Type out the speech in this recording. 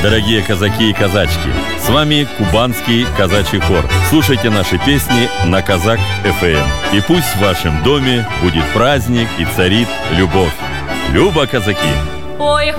Дорогие казаки и казачки, с вами Кубанский казачий хор. Слушайте наши песни на Казак ФМ. И пусть в вашем доме будет праздник и царит любовь. Любо, казаки! Ой,